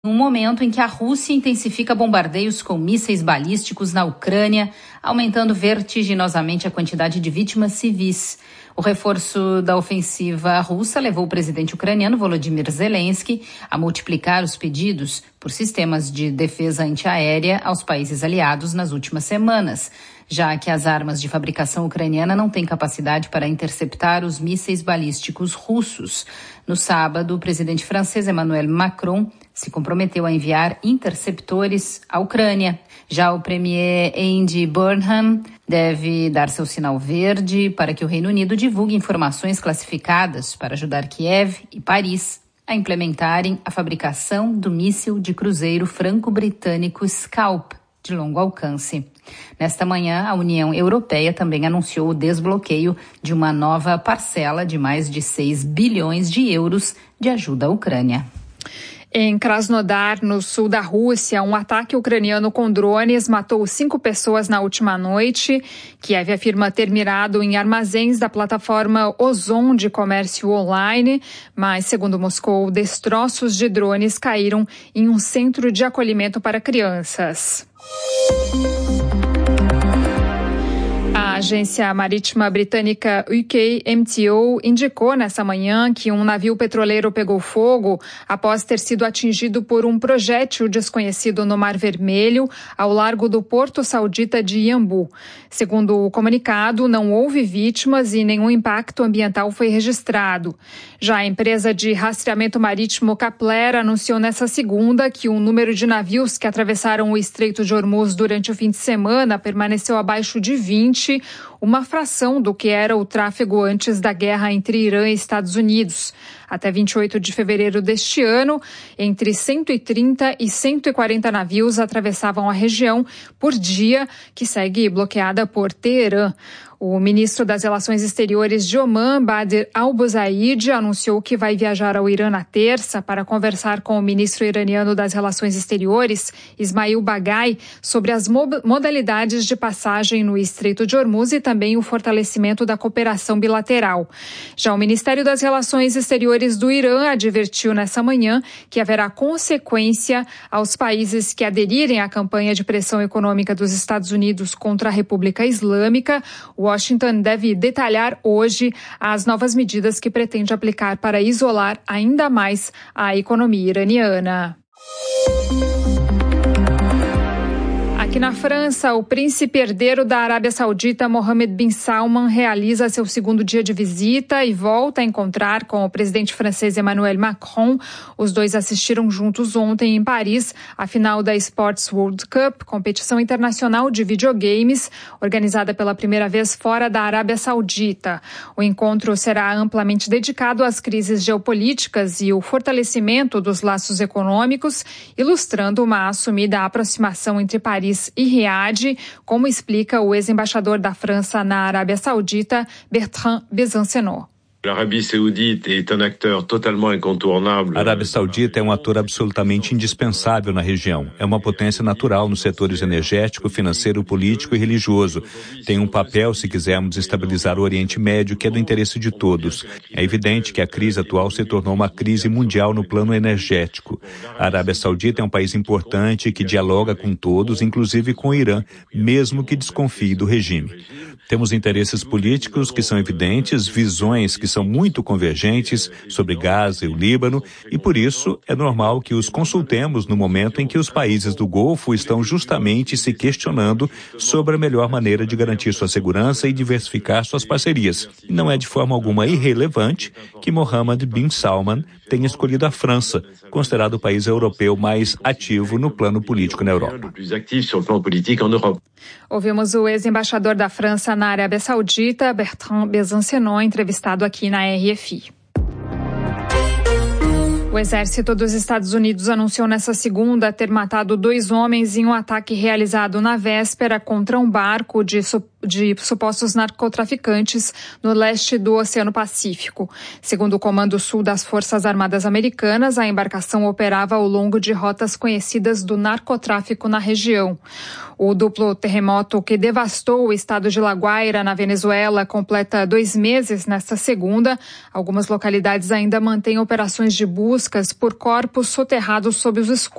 Um momento em que a Rússia intensifica bombardeios com mísseis balísticos na Ucrânia, aumentando vertiginosamente a quantidade de vítimas civis. O reforço da ofensiva russa levou o presidente ucraniano Volodymyr Zelensky a multiplicar os pedidos por sistemas de defesa antiaérea aos países aliados nas últimas semanas, já que as armas de fabricação ucraniana não têm capacidade para interceptar os mísseis balísticos russos. No sábado, o presidente francês Emmanuel Macron se comprometeu a enviar interceptores à Ucrânia. Já o premier Andy Burnham deve dar seu sinal verde para que o Reino Unido divulgue informações classificadas para ajudar Kiev e Paris a implementarem a fabricação do míssil de cruzeiro franco-britânico Scalp, de longo alcance. Nesta manhã, a União Europeia também anunciou o desbloqueio de uma nova parcela de mais de 6 bilhões de euros de ajuda à Ucrânia. Em Krasnodar, no sul da Rússia, um ataque ucraniano com drones matou 5 pessoas na última noite. Kiev afirma ter mirado em armazéns da plataforma Ozon de comércio online, mas, segundo Moscou, destroços de drones caíram em um centro de acolhimento para crianças. A agência marítima britânica UKMTO indicou nessa manhã que um navio petroleiro pegou fogo após ter sido atingido por um projétil desconhecido no Mar Vermelho, ao largo do porto saudita de Yanbu. Segundo o comunicado, não houve vítimas e nenhum impacto ambiental foi registrado. Já a empresa de rastreamento marítimo Kepler anunciou nessa segunda que o número de navios que atravessaram o Estreito de Hormuz durante o fim de semana permaneceu abaixo de 20, uma fração do que era o tráfego antes da guerra entre Irã e Estados Unidos. Até 28 de fevereiro deste ano, entre 130 e 140 navios atravessavam a região por dia, que segue bloqueada por Teherã. O ministro das Relações Exteriores de Omã, Badr al-Buzaid, anunciou que vai viajar ao Irã na terça para conversar com o ministro iraniano das Relações Exteriores, Ismail Baghai, sobre as modalidades de passagem no Estreito de Hormuz e também o fortalecimento da cooperação bilateral. Já o Ministério das Relações Exteriores do Irã advertiu nessa manhã que haverá consequência aos países que aderirem à campanha de pressão econômica dos Estados Unidos contra a República Islâmica. Washington deve detalhar hoje as novas medidas que pretende aplicar para isolar ainda mais a economia iraniana. Aqui na França, o príncipe herdeiro da Arábia Saudita, Mohammed bin Salman, realiza seu segundo dia de visita e volta a encontrar com o presidente francês Emmanuel Macron. Os dois assistiram juntos ontem em Paris a final da Sports World Cup, competição internacional de videogames, organizada pela primeira vez fora da Arábia Saudita. O encontro será amplamente dedicado às crises geopolíticas e o fortalecimento dos laços econômicos, ilustrando uma assumida aproximação entre Paris e Riad, como explica o ex-embaixador da França na Arábia Saudita, Bertrand Besancenot. A Arábia Saudita é um ator absolutamente indispensável na região. É uma potência natural nos setores energético, financeiro, político e religioso. Tem um papel, se quisermos estabilizar o Oriente Médio, que é do interesse de todos. É evidente que a crise atual se tornou uma crise mundial no plano energético. A Arábia Saudita é um país importante que dialoga com todos, inclusive com o Irã, mesmo que desconfie do regime. Temos interesses políticos que são evidentes, visões que são muito convergentes sobre Gaza e o Líbano, e por isso é normal que os consultemos no momento em que os países do Golfo estão justamente se questionando sobre a melhor maneira de garantir sua segurança e diversificar suas parcerias. E não é de forma alguma irrelevante que Mohammed bin Salman tenha escolhido a França, considerado o país europeu mais ativo no plano político na Europa. Ouvimos o ex-embaixador da França na Arábia Saudita, Bertrand Besancenot, entrevistado aqui na RFI. O exército dos Estados Unidos anunciou nessa segunda ter matado 2 homens em um ataque realizado na véspera contra um barco de supostos narcotraficantes no leste do Oceano Pacífico. Segundo o Comando Sul das Forças Armadas Americanas, a embarcação operava ao longo de rotas conhecidas do narcotráfico na região. O duplo terremoto que devastou o estado de La Guaira, na Venezuela, completa 2 meses nesta segunda. Algumas localidades ainda mantêm operações de buscas por corpos soterrados sob os escombros.